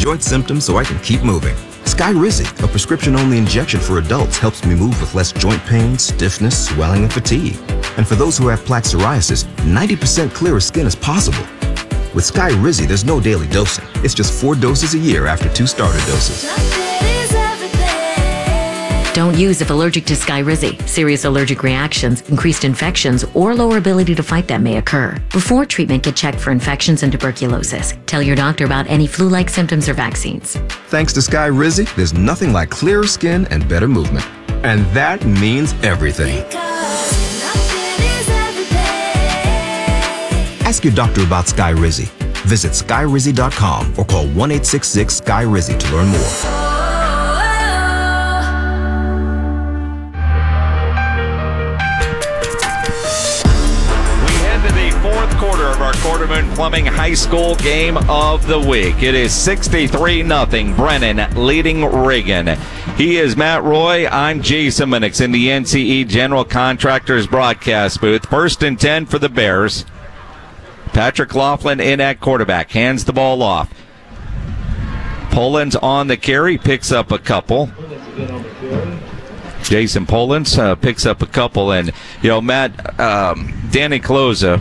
joint symptoms so I can keep moving. Skyrizi, a prescription-only injection for adults, helps me move with less joint pain, stiffness, swelling, and fatigue. And for those who have plaque psoriasis, 90% clearer skin is possible. With Skyrizi, there's no daily dosing. It's just 4 doses a year after 2 starter doses. Don't use if allergic to Skyrizi. Serious allergic reactions, increased infections, or lower ability to fight them may occur. Before treatment, get checked for infections and tuberculosis. Tell your doctor about any flu-like symptoms or vaccines. Thanks to Skyrizi, there's nothing like clearer skin and better movement. And that means everything. Ask your doctor about Skyrizi. Visit Skyrizi.com or call 1-866-SKY-RIZI to learn more. Quarter of our Quarterman Plumbing High School game of the week. It is 63-0. Brennan leading Reagan. He is Matt Roy. I'm Jason Minix in the NCE General Contractors broadcast booth. 1st and 10 for the Bears. Patrick Laughlin in at quarterback. Hands the ball off. Poland's on the carry. Picks up a couple. Jason Poland's picks up a couple. And, Matt, Danny Cloza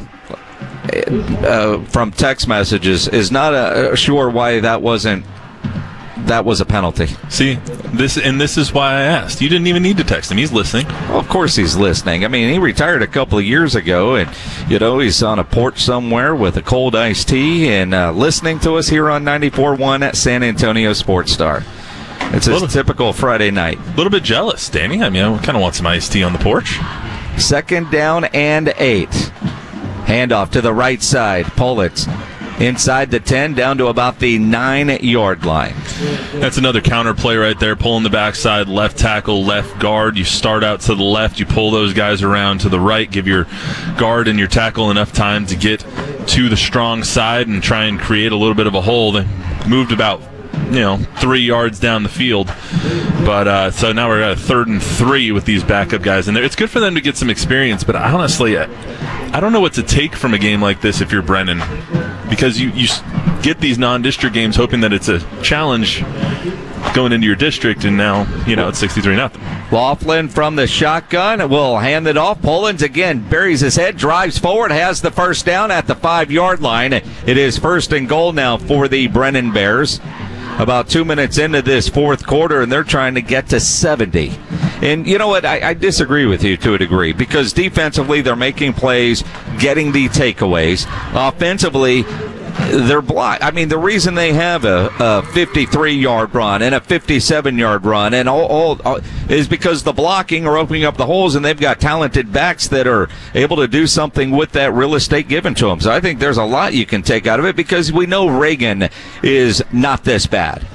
from text messages is not sure why that was a penalty. See, this is why I asked. You didn't even need to text him. He's listening. Well, of course he's listening. I mean, he retired a couple of years ago, and he's on a porch somewhere with a cold iced tea and listening to us here on 94.1 San Antonio Sports Star. It's a typical Friday night. A little bit jealous, Danny. I mean, I kind of want some iced tea on the porch. 2nd down and 8. Handoff to the right side. Politz inside the 10, down to about the 9-yard line. That's another counter play right there. Pulling the backside, left tackle, left guard. You start out to the left. You pull those guys around to the right. Give your guard and your tackle enough time to get to the strong side and try and create a little bit of a hole. They moved about 3 yards down the field. But so now we're at 3rd and 3 with these backup guys in there. It's good for them to get some experience, but honestly, I don't know what to take from a game like this if you're Brennan, because you get these non-district games hoping that it's a challenge going into your district, and now, it's 63-0. Laughlin from the shotgun will hand it off. Pollins again buries his head, drives forward, has the first down at the 5-yard line. It is 1st and goal now for the Brennan Bears. About 2 minutes into this 4th quarter, and they're trying to get to 70. And you know what? I disagree with you to a degree, because defensively they're making plays, getting the takeaways. Offensively, they're blocked. I mean, the reason they have a 53-yard run and a 57-yard run and all is because the blocking are opening up the holes, and they've got talented backs that are able to do something with that real estate given to them. So I think there's a lot you can take out of it, because we know Reagan is not this bad.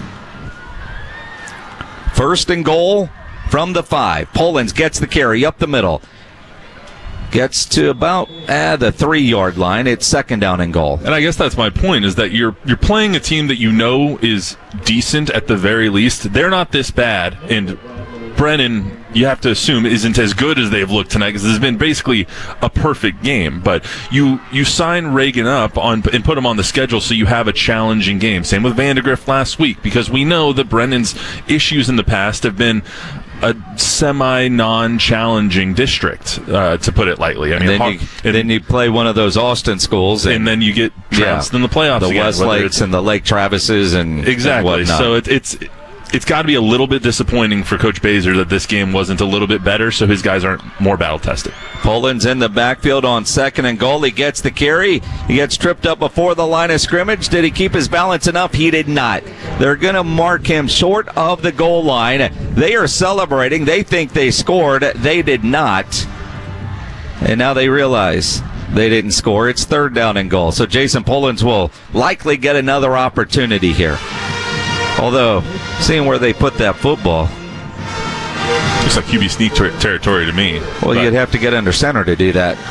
1st and goal from the 5. Pollins gets the carry up the middle. Gets to about the 3-yard line. It's 2nd down and goal. And I guess that's my point, is that you're playing a team that is decent at the very least. They're not this bad, and Brennan, you have to assume, isn't as good as they've looked tonight, because this has been basically a perfect game. But you sign Reagan up and put him on the schedule so you have a challenging game. Same with Vandergrift last week, because we know that Brennan's issues in the past have been a semi-non-challenging district, to put it lightly. I mean, then you play one of those Austin schools, and then you get trounced in the playoffs. The again, Westlakes and the Lake Travises and exactly. And so it's got to be a little bit disappointing for Coach Baser that this game wasn't a little bit better, so his guys aren't more battle-tested. Poland's in the backfield on 2nd and goal. He gets the carry. He gets tripped up before the line of scrimmage. Did he keep his balance enough? He did not. They're going to mark him short of the goal line. They are celebrating. They think they scored. They did not. And now they realize they didn't score. It's 3rd down and goal. So Jason Pollins will likely get another opportunity here. Although, seeing where they put that football, looks like QB sneak territory to me. Well, you'd have to get under center to do that.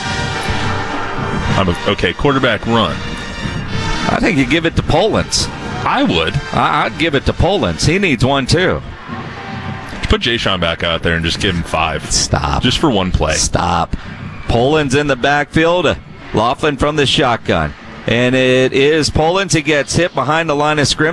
Okay, quarterback run. I think you give it to Pollins. I would. I'd give it to Pollins. He needs one, too. Put Jay-Sean back out there and just give him 5. Stop. Just for one play. Stop. Pollins in the backfield. Laughlin from the shotgun. And it is Pollins. He gets hit behind the line of scrimmage.